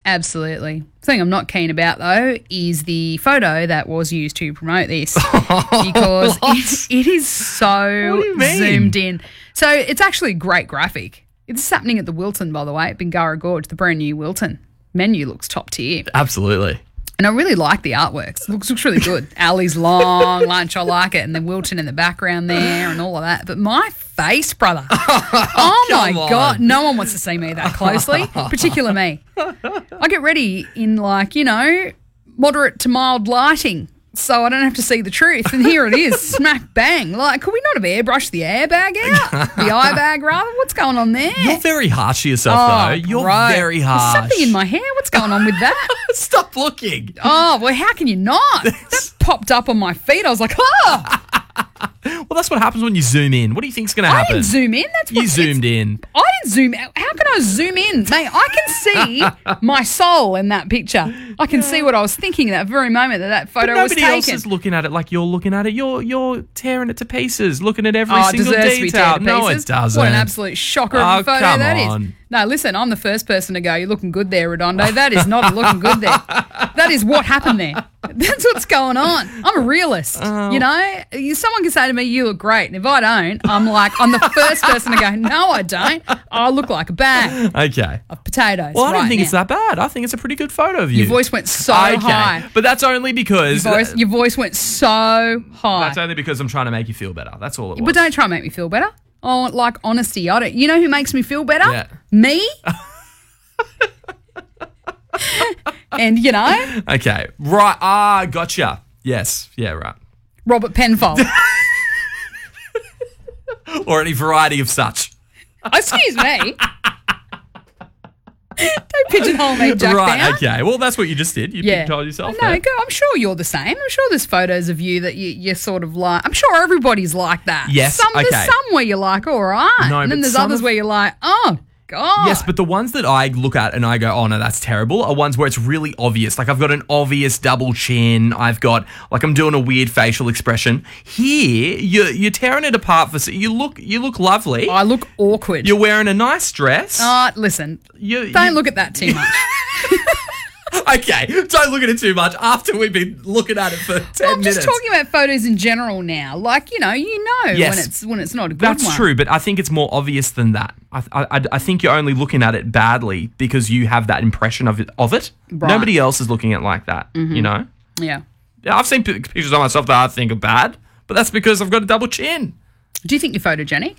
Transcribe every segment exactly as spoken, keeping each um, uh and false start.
Absolutely. The thing I'm not keen about, though, is the photo that was used to promote this because it, it is so What do you mean? zoomed in. So it's actually a great graphic. It's happening at the Wilton, by the way, at Bingara Gorge, the brand new Wilton. Menu looks top tier. Absolutely. And I really like the artworks. It looks, looks really good. Ali's long lunch, I like it. And then Wilton in the background there and all of that. But my face, brother. Oh, my Come on. God. No one wants to see me that closely, particularly me. I get ready in like, you know, moderate to mild lighting so I don't have to see the truth. And here it is, smack bang. Like, could we not have airbrushed the airbag out? The eye bag, rather? What's going on there? You're very harsh to yourself, Oh, though. You're bro. very There's harsh. something in my hair. What's going on with that? Stop looking. Oh, well, how can you not? That popped up on my feet. I was like, oh, Well, that's what happens when you zoom in. What do you think's going to I happen? didn't zoom in. That's what You zoomed in. I didn't zoom out. How can I zoom in? Mate, I can see my soul in that picture. I can see what I was thinking at that very moment that that photo But was nobody taken. else is looking at it like you're looking at it. You're you're tearing it to pieces, looking at every Oh, it single deserves to be detail. teared to No, it pieces. doesn't. What an absolute shocker Oh, of a photo come that is. on. No, listen, I'm the first person to go, you're looking good there, Redondo. That is not looking good there. That is what happened there. That's what's going on. I'm a realist. Oh. You know, You- someone can say to me, you look great. And if I don't, I'm like, I'm the first person to go, no, I don't. I look like a bag Okay. of potatoes. Well, I don't right think now. it's that bad. I think it's a pretty good photo of you. Your voice went so okay. high. But that's only because Your voice, your voice went so high. that's only because I'm trying to make you feel better. That's all it was. But don't try and make me feel better. I want like honesty. I don't. You know who makes me feel better? Yeah. Me. And you know, Okay. Right. Ah, gotcha. Yes. Yeah, right. Robert Penfold. Or any variety of such. Excuse me. Don't pigeonhole me, Jack right. Bauer. Okay. Well, that's what you just did. You Yeah. pigeonholed yourself. No, there. go, I'm sure you're the same. I'm sure there's photos of you that you, you're sort of like. I'm sure everybody's like that. Yes, Some, okay. There's some where you're like, all right. No, and then but there's some others of- where you're like, oh, God. Yes, but the ones that I look at and I go, oh, no, that's terrible, are ones where it's really obvious. Like, I've got an obvious double chin. I've got, like, I'm doing a weird facial expression. Here, you're, you're tearing it apart. For You look you look lovely. I look awkward. You're wearing a nice dress. Oh, listen, You- don't you- look at that too much. Okay, don't look at it too much after we've been looking at it for ten I'm minutes. just talking about photos in general now. Like, you know, you know Yes. when it's when it's not a good That's one. true, but I think it's more obvious than that. I, I, I think you're only looking at it badly because you have that impression of it. Of it. Right. Mm-hmm. Nobody else is looking at it like that, you know? Yeah. Yeah, I've seen pic- pictures of myself that I think are bad, but that's because I've got a double chin. Do you think you're photogenic?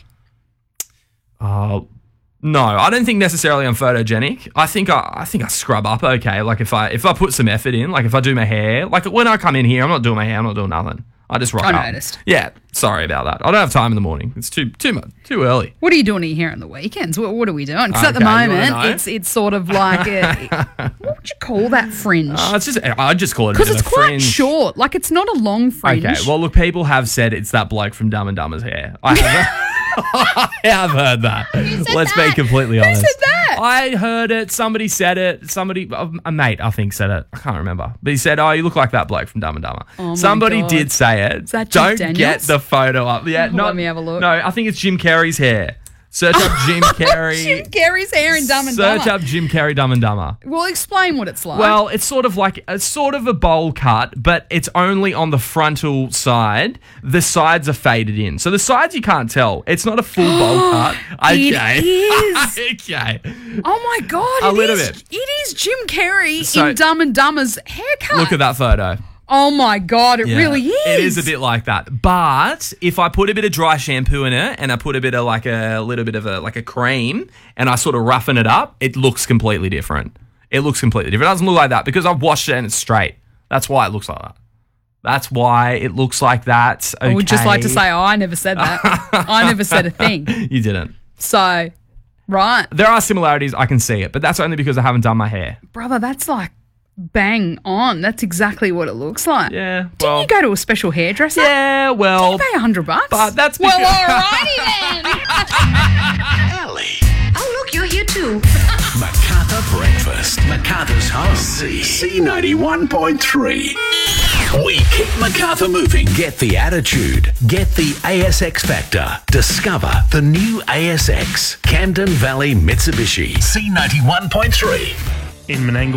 Uh, no, I don't think necessarily I'm photogenic. I think I, I think I scrub up okay. Like if I if I put some effort in, like if I do my hair, like when I come in here, I'm not doing my hair, I'm not doing nothing. I just rock I up. noticed. Yeah, sorry about that. I don't have time in the morning. It's too too much too early. What are you doing here on the weekends? What, what are we doing? Because at the Okay, you wanna moment, know? it's it's sort of like a, what would you call that fringe? Uh, it's just I just call it a Because bit it's of a quite fringe. short. Like it's not a long fringe. Okay, well look, people have said it's that bloke from Dumb and Dumber's hair. I have, I have heard that. said Let's that? be completely Who honest. said that? I heard it. Somebody said it. Somebody, a mate, I think, said it. I can't remember, but he said, "Oh, you look like that bloke from Dumb and Dumber." Oh my Somebody God. did say it. Is that Jim Don't Daniels? get the photo up. Yeah, Let not, me have a look. No, I think it's Jim Carrey's hair. Search up Jim Carrey. Jim Carrey's hair in Dumb and Search Dumber. up Jim Carrey Dumb and Dumber. Well, explain what it's like. Well, it's sort of like it's sort of a bowl cut, but it's only on the frontal side. The sides are faded in, so the sides you can't tell. It's not a full bowl cut. Okay, It is. okay. Oh my God! A it little is- bit. It is Jim Carrey So- in Dumb and Dumber's haircut. Look at that photo. Oh my God! It Yeah, really is. It is a bit like that. But if I put a bit of dry shampoo in it and I put a bit of like a little bit of a like a cream and I sort of roughen it up, it looks completely different. It looks completely different. It doesn't look like that because I've washed it and it's straight. That's why it looks like that. That's why it looks like that. Okay. I would just like to say, oh, I never said that. I never said a thing. You didn't. So, right, There are similarities. I can see it, but that's only because I haven't done my hair. brother, that's like bang on. That's exactly what it looks like. Yeah. Didn't Well. you go to a special hairdresser? Yeah. Well. Pay a hundred bucks. But that's well, because- alrighty then. Ellie. Oh, look, you're here too. MacArthur Breakfast. MacArthur's home. C. C ninety-one point three. We keep MacArthur moving. Get the attitude. Get the A S X factor. Discover the new A S X. Camden Valley Mitsubishi. C ninety-one point three. In Menangle.